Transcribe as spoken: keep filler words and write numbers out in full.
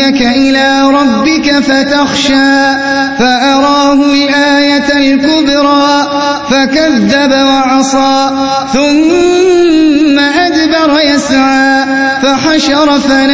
إنك إلى ربك فتخشى فأراه الآية الكبرى فكذب وعصى ثم أدبر يسعى فحشر فنادى